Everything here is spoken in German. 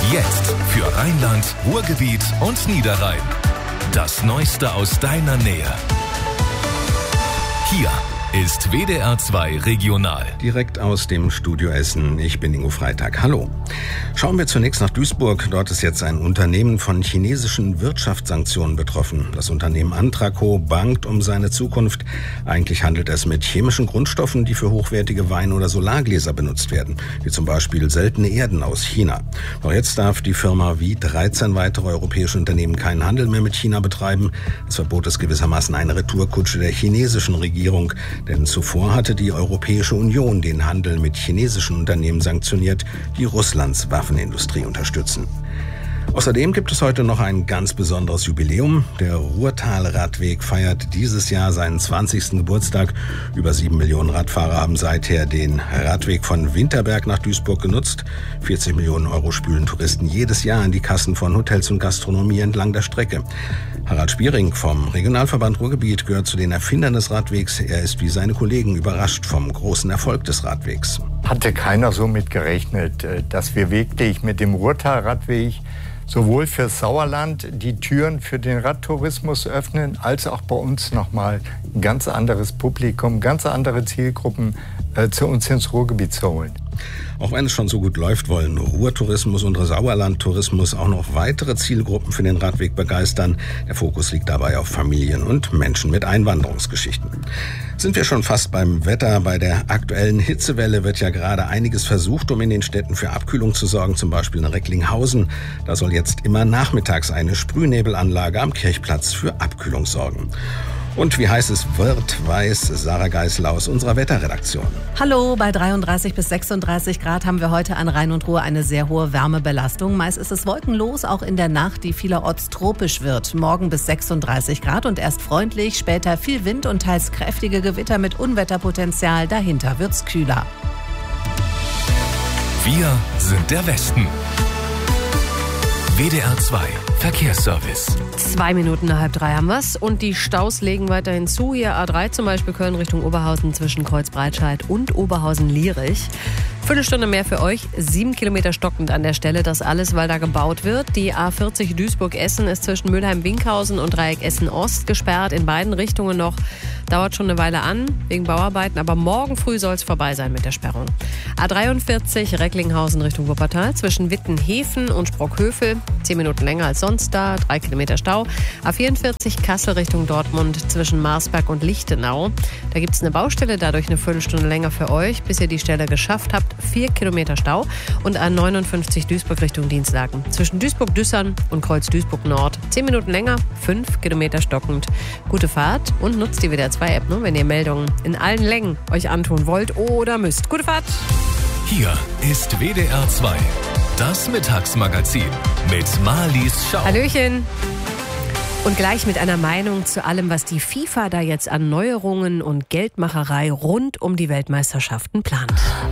Jetzt für Rheinland, Ruhrgebiet und Niederrhein. Das Neueste aus deiner Nähe. Hier ist WDR 2 Regional. Direkt aus dem Studio Essen. Ich bin Ingo Freitag. Hallo. Schauen wir zunächst nach Duisburg. Dort ist jetzt ein Unternehmen von chinesischen Wirtschaftssanktionen betroffen. Das Unternehmen Antraco bangt um seine Zukunft. Eigentlich handelt es mit chemischen Grundstoffen, die für hochwertige Wein- oder Solargläser benutzt werden, wie zum Beispiel seltene Erden aus China. Doch jetzt darf die Firma wie 13 weitere europäische Unternehmen keinen Handel mehr mit China betreiben. Das Verbot ist gewissermaßen eine Retourkutsche der chinesischen Regierung. Denn zuvor hatte die Europäische Union den Handel mit chinesischen Unternehmen sanktioniert, die Russlands Waffenindustrie unterstützen. Außerdem gibt es heute noch ein ganz besonderes Jubiläum. Der Ruhrtal-Radweg feiert dieses Jahr seinen 20. Geburtstag. Über 7 Millionen Radfahrer haben seither den Radweg von Winterberg nach Duisburg genutzt. 40 Millionen Euro spülen Touristen jedes Jahr in die Kassen von Hotels und Gastronomie entlang der Strecke. Harald Spiering vom Regionalverband Ruhrgebiet gehört zu den Erfindern des Radwegs. Er ist wie seine Kollegen überrascht vom großen Erfolg des Radwegs. Hatte keiner so mit gerechnet, dass wir wirklich mit dem Ruhrtal-Radweg sowohl fürs Sauerland die Türen für den Radtourismus öffnen, als auch bei uns nochmal ein ganz anderes Publikum, ganz andere Zielgruppen zu uns ins Ruhrgebiet zu holen. Auch wenn es schon so gut läuft, wollen Ruhrtourismus und Sauerlandtourismus auch noch weitere Zielgruppen für den Radweg begeistern. Der Fokus liegt dabei auf Familien und Menschen mit Einwanderungsgeschichten. Sind wir schon fast beim Wetter. Bei der aktuellen Hitzewelle wird ja gerade einiges versucht, um in den Städten für Abkühlung zu sorgen, zum Beispiel in Recklinghausen. Da soll jetzt immer nachmittags eine Sprühnebelanlage am Kirchplatz für Abkühlung sorgen. Und wie heiß es wird, weiß Sarah Geisler aus unserer Wetterredaktion. Hallo, bei 33 bis 36 Grad haben wir heute an Rhein und Ruhr eine sehr hohe Wärmebelastung. Meist ist es wolkenlos, auch in der Nacht, die vielerorts tropisch wird. Morgen bis 36 Grad und erst freundlich, später viel Wind und teils kräftige Gewitter mit Unwetterpotenzial. Dahinter wird's kühler. Wir sind der Westen. WDR 2 Verkehrsservice. 2 Minuten nach 2:30 haben wir's. Und die Staus legen weiterhin zu. Hier A3 zum Beispiel Köln Richtung Oberhausen zwischen Kreuzbreitscheid und Oberhausen-Lierich. Viertelstunde mehr für euch, 7 Kilometer stockend an der Stelle. Das alles, weil da gebaut wird. Die A40 Duisburg-Essen ist zwischen Mülheim-Winkhausen und Dreieck Essen-Ost gesperrt. In beiden Richtungen noch. Dauert schon eine Weile an, wegen Bauarbeiten. Aber morgen früh soll es vorbei sein mit der Sperrung. A43 Recklinghausen Richtung Wuppertal zwischen Wittenhefen und Sprockhövel. 10 Minuten länger als sonst da, 3 Kilometer Stau. A44 Kassel Richtung Dortmund zwischen Marsberg und Lichtenau. Da gibt es eine Baustelle, dadurch eine Viertelstunde länger für euch, bis ihr die Stelle geschafft habt. 4 Kilometer Stau. Und A59 Duisburg Richtung Dienstlaken zwischen Duisburg-Düssern und Kreuz Duisburg-Nord. 10 Minuten länger, 5 Kilometer stockend. Gute Fahrt und nutzt die WDR 2 App, wenn ihr Meldungen in allen Längen euch antun wollt oder müsst. Gute Fahrt! Hier ist WDR 2, das Mittagsmagazin mit Marlies Schau. Hallöchen! Und gleich mit einer Meinung zu allem, was die FIFA da jetzt an Neuerungen und Geldmacherei rund um die Weltmeisterschaften plant.